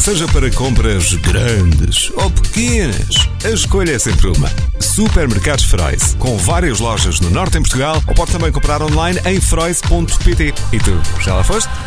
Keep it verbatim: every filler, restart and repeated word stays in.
Seja para compras grandes ou pequenas, a escolha é sempre uma. Supermercados Freud, com várias lojas no norte em Portugal, ou pode também comprar online em freud ponto pt. E tu, já lá foste?